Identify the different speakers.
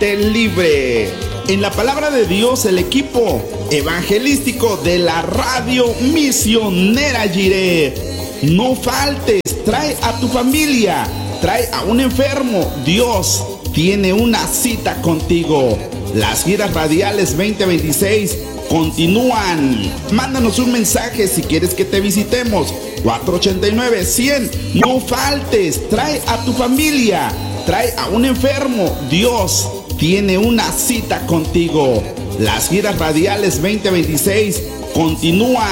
Speaker 1: totalmente libre. En la palabra de Dios, el equipo evangelístico de la radio misionera Jireh. No faltes, trae a tu familia, trae a un enfermo. Dios tiene una cita contigo. Las giras radiales 2026 continúan. Mándanos un mensaje si quieres que te visitemos. 489-100. No faltes, trae a tu familia, trae a un enfermo. Dios tiene una cita contigo. Las giras radiales 2026 continúan.